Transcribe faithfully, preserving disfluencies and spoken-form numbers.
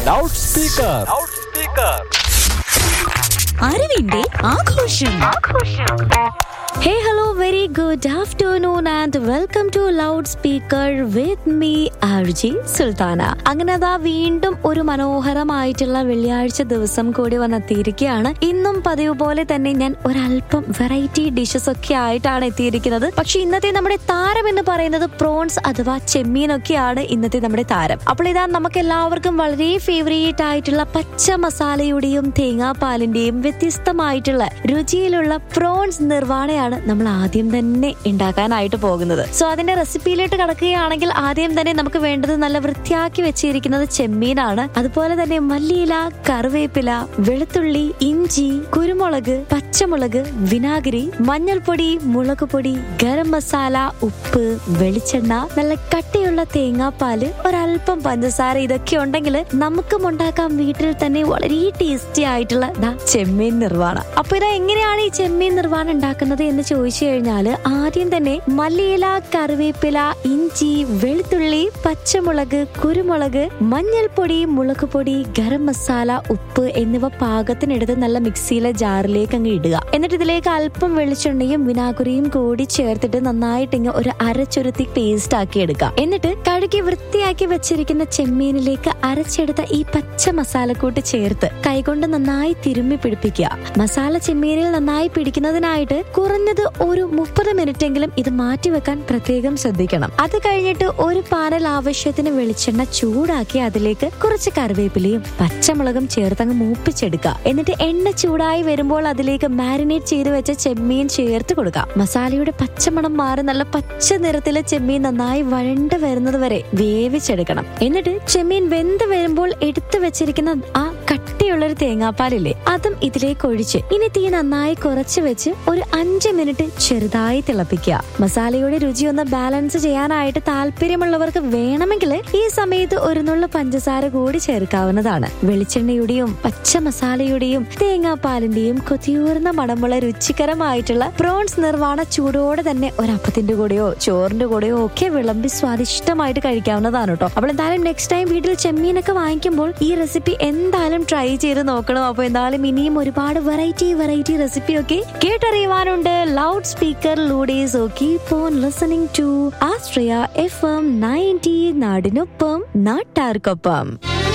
Loud speaker. അറിവിന്റെ ആഘോഷം. Hey, hello, very good afternoon and welcome to Loudspeaker with me, R J Sultana. അങ്ങനെ അതാ വീണ്ടും ഒരു മനോഹരമായിട്ടുള്ള വെള്ളിയാഴ്ച ദിവസം കൂടി വന്നെത്തിയിരിക്കുകയാണ്. ഇന്നും പതിവ് പോലെ തന്നെ ഞാൻ ഒരല്പം വെറൈറ്റി ഡിഷസ് ഒക്കെ ആയിട്ടാണ് എത്തിയിരിക്കുന്നത്. പക്ഷെ ഇന്നത്തെ നമ്മുടെ താരം എന്ന് പറയുന്നത് പ്രോൺസ് അഥവാ ചെമ്മീനൊക്കെയാണ് ഇന്നത്തെ നമ്മുടെ താരം. അപ്പോൾ ഇതാ നമുക്ക് എല്ലാവർക്കും വളരെ ഫേവറേറ്റ് ആയിട്ടുള്ള പച്ച മസാലയുടെയും തേങ്ങാപ്പാലിന്റെയും വ്യത്യസ്തമായിട്ടുള്ള രുചിയിലുള്ള പ്രോൺസ് നിർവ്വാണയാണ് നമ്മൾ ആദ്യം തന്നെ ഉണ്ടാക്കാനായിട്ട് പോകുന്നത്. സോ അതിന്റെ റെസിപ്പിയിലേക്ക് കടക്കുകയാണെങ്കിൽ ആദ്യം തന്നെ നമുക്ക് വേണ്ടത് നല്ല വൃത്തിയാക്കി വെച്ചിരിക്കുന്നത് ചെമ്മീനാണ്. അതുപോലെ തന്നെ മല്ലിയില, കറിവേപ്പില, വെളുത്തുള്ളി, ഇഞ്ചി, കുരുമുളക്, പച്ചമുളക്, വിനാഗിരി, മഞ്ഞൾപ്പൊടി, മുളക് പൊടി, ഗരം മസാല, ഉപ്പ്, വെളിച്ചെണ്ണ, നല്ല കട്ടിയുള്ള തേങ്ങാപ്പാല്, ഒരൽപ്പം പഞ്ചസാര, ഇതൊക്കെ ഉണ്ടെങ്കിൽ നമുക്കും ഉണ്ടാക്കാം വീട്ടിൽ തന്നെ വളരെ ടേസ്റ്റി ആയിട്ടുള്ള ചെമ്മീൻ നിർവ്വാണം. അപ്പൊ ഇതാ എങ്ങനെയാണ് ഈ ചെമ്മീൻ നിർവ്വാണം ഉണ്ടാക്കുന്നത് എന്ന് ചോദിച്ചു കഴിഞ്ഞാല് ആദ്യം തന്നെ മല്ലിയില, കറിവേപ്പില, ഇഞ്ചി, വെളുത്തുള്ളി, പച്ചമുളക്, കുരുമുളക്, മഞ്ഞൾപ്പൊടി, മുളക് പൊടി, ഗരം മസാല, ഉപ്പ് എന്നിവ പാകത്തിനെടുത്ത് നല്ല മിക്സിയിലെ ജാറിലേക്ക് അങ്ങ് ഇടുക. എന്നിട്ട് ഇതിലേക്ക് അല്പം വെളിച്ചെണ്ണയും വിനാഗിരിയും കൂടി ചേർത്തിട്ട് നന്നായിട്ട് ഇങ്ങ് ഒരു അരച്ചുരുത്തി പേസ്റ്റ് ആക്കി എടുക്കുക. എന്നിട്ട് കഴുകി വൃത്തിയാക്കി വെച്ചിരിക്കുന്ന ചെമ്മീനിലേക്ക് അരച്ചെടുത്ത ഈ പച്ച മസാലക്കൂട്ട് ചേർത്ത് കൈകൊണ്ട് നന്നായി തിരുമ്മി പിടിപ്പിക്കുക. മസാല ചെമ്മീനിൽ നന്നായി പിടിക്കുന്നതിനായിട്ട് കുറഞ്ഞത് ഒരു മുപ്പത് മിനിറ്റ് എങ്കിലും ഇത് മാറ്റിവെക്കാൻ പ്രത്യേകം ശ്രദ്ധിക്കണം. അത് കഴിഞ്ഞിട്ട് ഒരു പാനിൽ ആവശ്യത്തിന് വെളിച്ചെണ്ണ ചൂടാക്കി അതിലേക്ക് കുറച്ച് കറിവേപ്പിലയും പച്ചമുളകും ചേർത്തങ്ങ് മൂപ്പിച്ചെടുക്കുക. എന്നിട്ട് എണ്ണ ചൂടായി വരുമ്പോൾ അതിലേക്ക് മാരിനേറ്റ് ചെയ്ത് വെച്ച ചെമ്മീൻ ചേർത്ത് കൊടുക്കുക. മസാലയുടെ പച്ചമണം മാറി നല്ല പച്ച നിറത്തിലെ ചെമ്മീൻ നന്നായി വഴണ്ട് വരുന്നത് വരെ വേവിച്ചെടുക്കണം. എന്നിട്ട് ചെമ്മീൻ വെന്ത് വരുമ്പോൾ എടുത്തു വെച്ചിരിക്കുന്ന ആ കട്ടിയുള്ളൊരു തേങ്ങാപ്പാലില്ലേ അതും ഇതിലേക്ക് ഒഴിച്ച് ഇനി തീ നന്നായി കുറച്ച് വെച്ച് ഒരു അഞ്ച് മിനിറ്റ് ചെറുതായി തിളപ്പിക്കുക. മസാലയുടെ രുചി ഒന്ന് ബാലൻസ് ചെയ്യാനായിട്ട് താല്പര്യമുള്ളവർക്ക് വേണമെങ്കിൽ ഈ സമയത്ത് ഒരു നുള്ള പഞ്ചസാര കൂടി ചേർക്കാവുന്നതാണ്. വെളിച്ചെണ്ണയുടെയും പച്ച മസാലയുടെയും തേങ്ങാപ്പാലിന്റെയും കൊതിയൂർന്ന മണമുള്ള രുചികരമായിട്ടുള്ള പ്രോൺസ് നിർവ്വാണ ചൂടോടെ തന്നെ ഒരപ്പത്തിന്റെ കൂടെയോ ചോറിന്റെ കൂടെയോ ഒക്കെ വിളമ്പി സ്വാദിഷ്ടമായിട്ട് കഴിക്കാവുന്നതാണ് കേട്ടോ. അപ്പോൾ എന്തായാലും നെക്സ്റ്റ് ടൈം വീട്ടിൽ ചെമ്മീനൊക്കെ വാങ്ങിക്കുമ്പോൾ ഈ റെസിപ്പി എന്തായാലും ട്രൈ ചെയ്ത് നോക്കണം. അപ്പൊ എന്തായാലും ഇനിയും ഒരുപാട് വെറൈറ്റി വെറൈറ്റി റെസിപ്പി ഒക്കെ കേട്ടറിയുവാനുണ്ട് loud സ്പീക്കറിലൂടെ. So keep on listening to Austria F M ninety, നാടിനൊപ്പം നാട്ടാർക്കൊപ്പം.